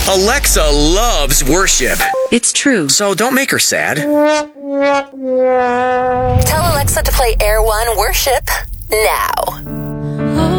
Alexa loves worship. It's true. So don't make her sad. Tell Alexa to play Air One Worship now.